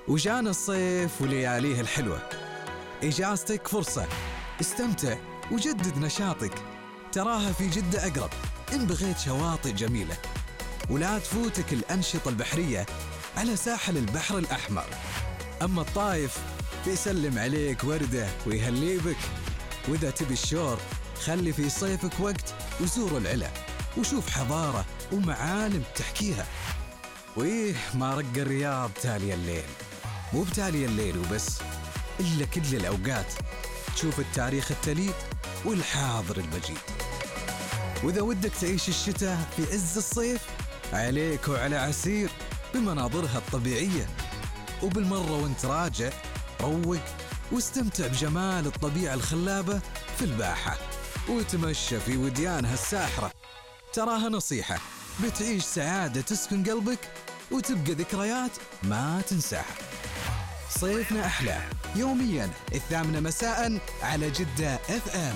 وجانا الصيف ولياليه الحلوة. إجازتك فرصة، استمتع وجدد نشاطك، تراها في جدة أقرب إن بغيت شواطئ جميلة. ولا تفوتك الأنشطة البحرية على ساحل البحر الأحمر. أما الطايف بيسلم عليك وردة ويهلي بك. وإذا تبي الشور خلي في صيفك وقت وزور العلا وشوف حضارة ومعالم تحكيها. وإيه ما رق الرياض تالي الليل، مو بتالي الليل وبس، إلا كل الأوقات تشوف التاريخ التليد والحاضر المجيد. وإذا ودك تعيش الشتاء في عز الصيف عليك وعلى عسير بمناظرها الطبيعية. وبالمرة وانت راجع روق واستمتع بجمال الطبيعة الخلابة في الباحة وتمشى في وديانها الساحرة. تراها نصيحة بتعيش سعادة تسكن قلبك وتبقى ذكريات ما تنساها. صيفنا أحلى يوميا 8 مساء على جدة FM.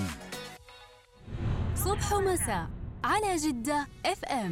صبح ومساء على جدة FM.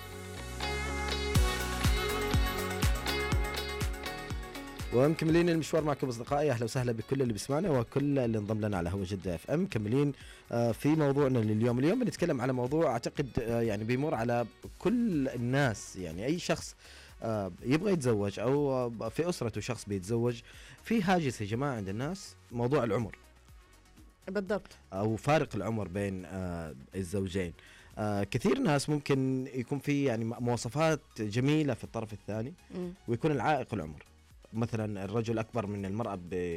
ومكملين المشوار معكم أصدقائي. أهلا وسهلا بكل اللي بيسمعنا وكل اللي انضم لنا على هوا جدة FM. مكملين في موضوعنا لليوم. اليوم بنتكلم على موضوع أعتقد يعني بيمر على كل الناس. يعني أي شخص يبغى يتزوج أو في أسرته شخص بيتزوج، في هاجس يا جماعة عند الناس موضوع العمر بالضبط، أو فارق العمر بين الزوجين. كثير ناس ممكن يكون في يعني مواصفات جميلة في الطرف الثاني ويكون العائق العمر. مثلا الرجل أكبر من المرأة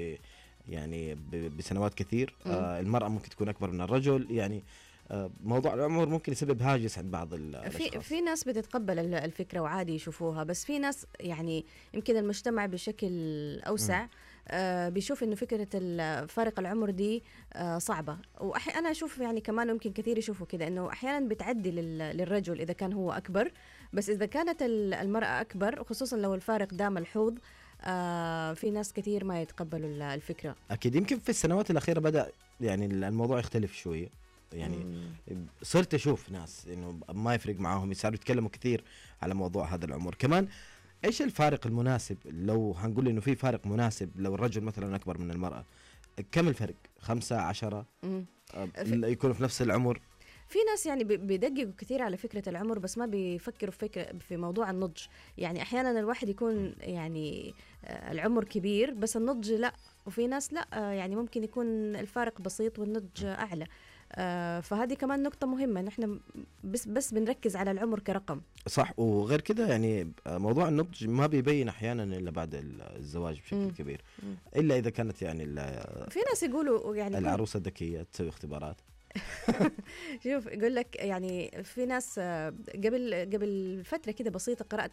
بسنوات كثير. المرأة ممكن تكون أكبر من الرجل. يعني موضوع العمر ممكن يسبب هاجس عند بعض الأشخاص. في ناس بتتقبل الفكرة وعادي يشوفوها، بس في ناس يعني يمكن المجتمع بشكل أوسع بيشوف إنه فكرة فارق العمر دي صعبة. وأنا أشوف يعني كمان ممكن كثير يشوفوا كده إنه أحيانا بتعدي للرجل إذا كان هو أكبر، بس إذا كانت المرأة أكبر خصوصا لو الفارق دام الحوض في ناس كثير ما يتقبلوا الفكرة. أكيد يمكن في السنوات الأخيرة بدأ يعني الموضوع يختلف شوية. يعني صرت أشوف ناس إنه ما يفرق معاهم، يصيروا يتكلموا كثير على موضوع هذا العمر. كمان إيش الفارق المناسب؟ لو هنقول إنه في فارق مناسب، لو الرجل مثلا أكبر من المرأة، كم الفرق؟ 5 10 يكونوا في نفس العمر؟ في ناس يعني بيدققوا كثير على فكرة العمر بس ما بيفكروا في موضوع النضج. يعني أحيانا الواحد يكون يعني العمر كبير بس النضج لا، وفي ناس لا، يعني ممكن يكون الفارق بسيط والنضج أعلى. فهذه كمان نقطة مهمة، نحن بس بنركز على العمر كرقم. صح. وغير كده يعني موضوع النضج ما بيبين أحيانا إلا بعد الزواج بشكل كبير، إلا إذا كانت يعني في ناس يقولوا يعني العروسة ذكية تسوي اختبارات. شوف يقول لك يعني في ناس قبل فترة كده بسيطة قرأت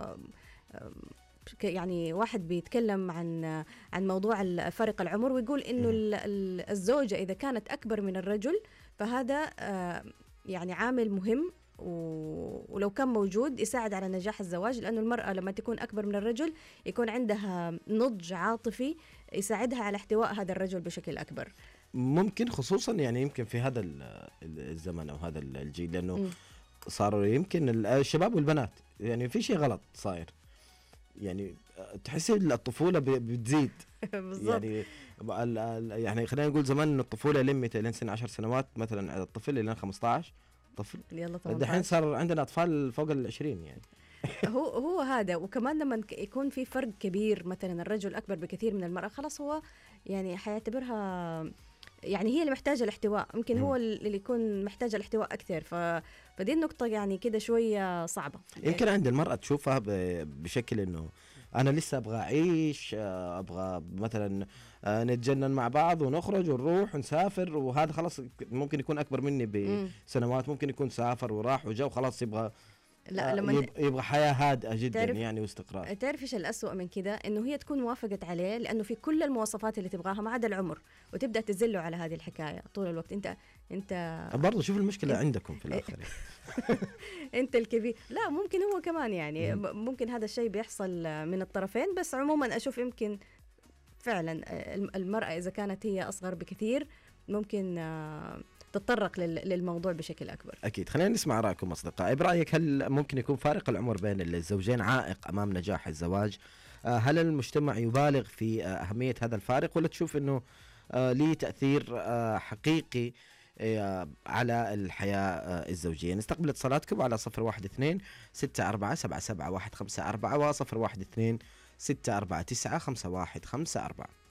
يعني واحد بيتكلم عن موضوع فرق العمر، ويقول إنه الزوجة إذا كانت أكبر من الرجل فهذا يعني عامل مهم، ولو كان موجود يساعد على نجاح الزواج، لأنه المرأة لما تكون أكبر من الرجل يكون عندها نضج عاطفي يساعدها على احتواء هذا الرجل بشكل أكبر. ممكن خصوصا يعني يمكن في هذا الزمن أو هذا الجيل، لأنه صاروا يمكن الشباب والبنات يعني في شيء غلط صاير. يعني تحسي الطفولة بتزيد. يعني يعني خلينا نقول زمان إن الطفولة لمت لين سن 10 سنوات مثلا على الطفل لين 15 طفل. الحين صار عندنا أطفال فوق 20 يعني. هو هذا. وكمان لما يكون في فرق كبير، مثلا الرجل أكبر بكثير من المرأة، خلاص هو يعني حيعتبرها يعني هي اللي محتاجة الاحتواء، ممكن هو اللي يكون محتاج الاحتواء أكثر. فدي النقطة يعني كده شوية صعبة. يمكن عند المرأة تشوفها بشكل إنه أنا لسه أبغى أعيش، أبغى مثلا نتجنن مع بعض ونخرج ونروح ونسافر، وهذا خلاص ممكن يكون أكبر مني بسنوات، ممكن يكون سافر وراح وجاء وخلاص يبغى لا لما يبغى حياة هادئة جدا يعني واستقرار. تعرف ايش الأسوأ من كده؟ انه هي تكون موافقت عليه لانه في كل المواصفات اللي تبغاها ما عدا العمر، وتبدا تزله على هذه الحكايه طول الوقت. انت برضه شوف المشكله عندكم في الاخر. انت الكبير. لا ممكن هو كمان يعني ممكن هذا الشيء بيحصل من الطرفين، بس عموما اشوف يمكن فعلا المرأة اذا كانت هي اصغر بكثير ممكن تتطرق للموضوع بشكل أكبر. أكيد. خلينا نسمع رأيكم أصدقائي. برأيك هل ممكن يكون فارق العمر بين الزوجين عائق أمام نجاح الزواج؟ هل المجتمع يبالغ في أهمية هذا الفارق، ولا تشوف أنه ليه تأثير حقيقي على الحياة الزوجية؟ نستقبل اتصالاتكم على 012 64 77 154 و 012 649 5154.